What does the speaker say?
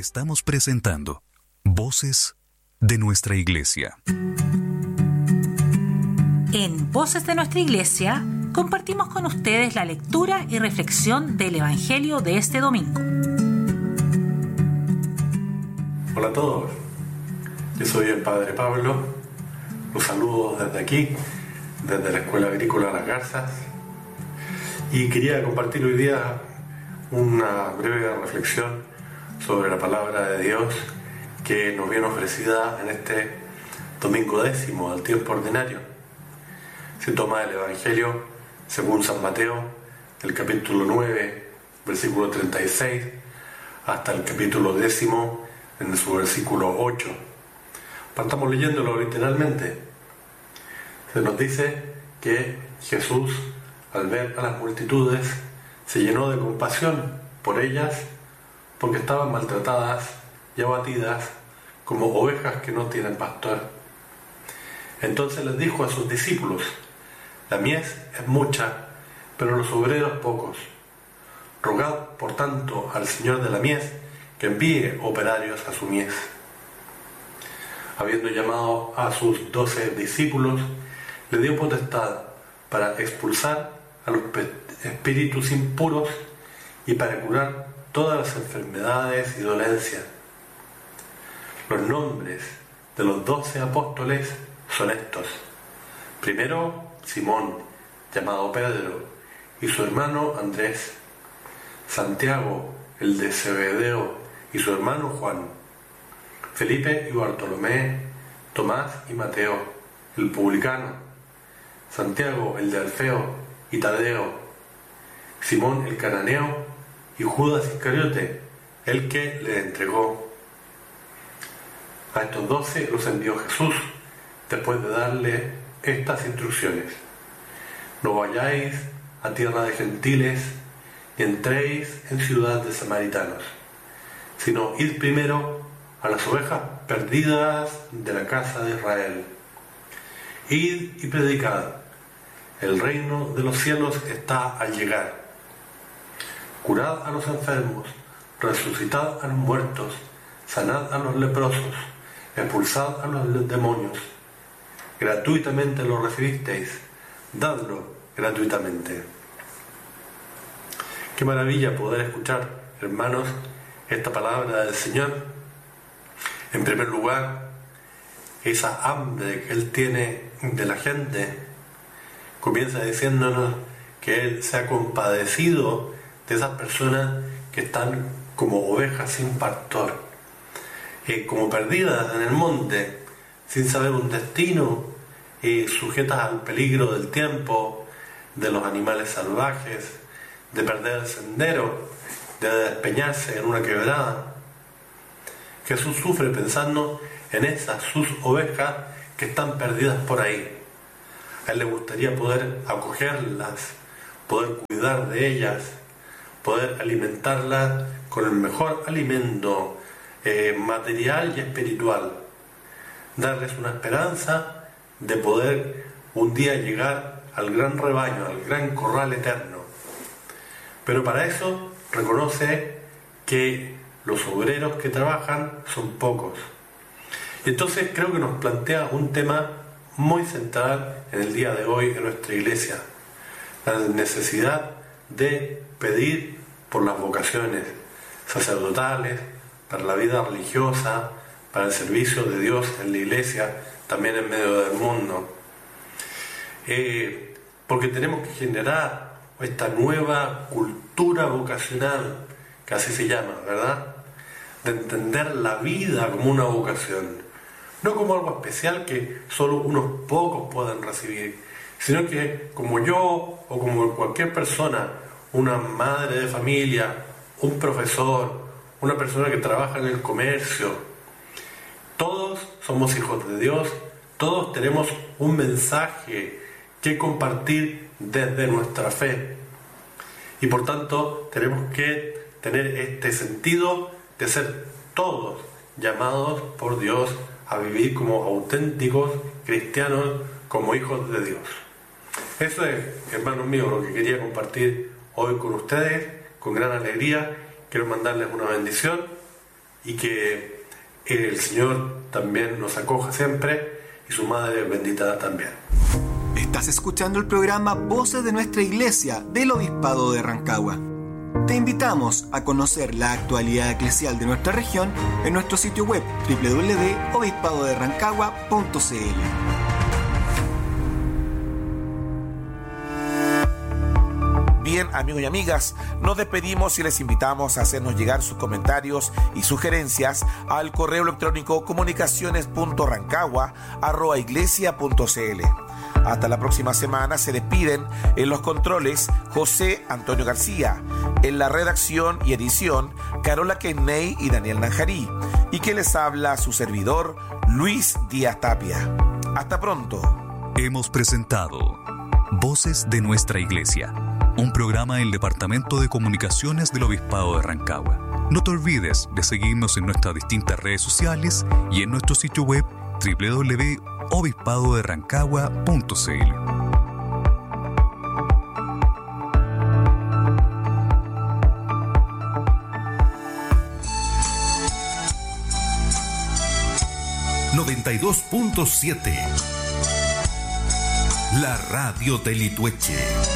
Estamos presentando Voces de nuestra Iglesia. En Voces de nuestra Iglesia compartimos con ustedes la lectura y reflexión del Evangelio de este domingo. Hola a todos, yo soy el Padre Pablo, los saludo desde aquí, desde la Escuela Agrícola Las Garzas, y quería compartir hoy día una breve reflexión sobre la palabra de Dios que nos viene ofrecida en este domingo 10º del tiempo ordinario. Se toma el Evangelio según San Mateo, del capítulo 9, versículo 36, hasta el capítulo 10, en su versículo 8. Partamos leyéndolo literalmente. Se nos dice que Jesús, al ver a las multitudes, se llenó de compasión por ellas, porque estaban maltratadas y abatidas como ovejas que no tienen pastor. Entonces les dijo a sus discípulos: la mies es mucha, pero los obreros pocos. Rogad, por tanto, al Señor de la mies que envíe operarios a su mies. Habiendo llamado a sus 12 discípulos, le dio potestad para expulsar a los espíritus impuros y para curar todas las enfermedades y dolencias. Los nombres de los 12 apóstoles son estos: primero, Simón, llamado Pedro, y su hermano Andrés; Santiago, el de Zebedeo, y su hermano Juan; Felipe y Bartolomé; Tomás y Mateo, el publicano; Santiago, el de Alfeo, y Tadeo; Simón el cananeo, y Judas Iscariote, el que le entregó. A estos 12 los envió Jesús, después de darle estas instrucciones: no vayáis a tierra de gentiles, ni entréis en ciudad de samaritanos, sino id primero a las ovejas perdidas de la casa de Israel. Id y predicad: el reino de los cielos está al llegar. Curad a los enfermos, resucitad a los muertos, sanad a los leprosos, expulsad a los demonios. Gratuitamente lo recibisteis, dadlo gratuitamente. Qué maravilla poder escuchar, hermanos, esta palabra del Señor. En primer lugar, esa hambre que Él tiene de la gente. Comienza diciéndonos que Él se ha compadecido de esas personas que están como ovejas sin pastor, como perdidas en el monte, sin saber un destino, sujetas al peligro del tiempo, de los animales salvajes, de perder el sendero, de despeñarse en una quebrada. Jesús sufre pensando en esas sus ovejas que están perdidas por ahí. A Él le gustaría poder acogerlas, poder cuidar de ellas, poder alimentarlas con el mejor alimento material y espiritual, darles una esperanza de poder un día llegar al gran rebaño, al gran corral eterno. Pero para eso reconoce que los obreros que trabajan son pocos. Y entonces creo que nos plantea un tema muy central en el día de hoy en nuestra iglesia: la necesidad de pedir por las vocaciones sacerdotales, para la vida religiosa, para el servicio de Dios en la iglesia, también en medio del mundo. Porque tenemos que generar esta nueva cultura vocacional, que así se llama, ¿verdad? De entender la vida como una vocación, no como algo especial que solo unos pocos puedan recibir, sino que como yo o como cualquier persona, una madre de familia, un profesor, una persona que trabaja en el comercio, todos somos hijos de Dios, todos tenemos un mensaje que compartir desde nuestra fe. Y por tanto tenemos que tener este sentido de ser todos llamados por Dios a vivir como auténticos cristianos, como hijos de Dios. Eso es, hermanos míos, lo que quería compartir hoy con ustedes, con gran alegría. Quiero mandarles una bendición y que el Señor también nos acoja siempre y su Madre bendita también. Estás escuchando el programa Voces de Nuestra Iglesia del Obispado de Rancagua. Te invitamos a conocer la actualidad eclesial de nuestra región en nuestro sitio web www.obispadoderancagua.cl. Bien, amigos y amigas, nos despedimos y les invitamos a hacernos llegar sus comentarios y sugerencias al correo electrónico comunicaciones.rancagua@iglesia.cl. Hasta la próxima semana. Se despiden en los controles José Antonio García, en la redacción y edición Carola Kenney y Daniel Nanjarí, y que les habla su servidor Luis Díaz Tapia. Hasta pronto. Hemos presentado Voces de Nuestra Iglesia, un programa del Departamento de Comunicaciones del Obispado de Rancagua. No te olvides de seguirnos en nuestras distintas redes sociales y en nuestro sitio web www.obispadoderancagua.cl. ...92.7... La radio de Litueche.